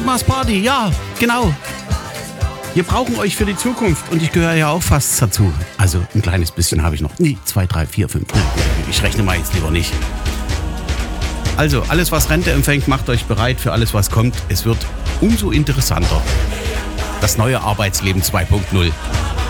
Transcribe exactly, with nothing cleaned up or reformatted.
Punkmaß Party, ja, genau. Wir brauchen euch für die Zukunft und ich gehöre ja auch fast dazu. Also ein kleines bisschen habe ich noch. Nee, zwei, drei, vier, fünf. Ich rechne mal jetzt lieber nicht. Also, alles, was Rente empfängt, macht euch bereit für alles, was kommt. Es wird umso interessanter. Das neue Arbeitsleben zwei Punkt null.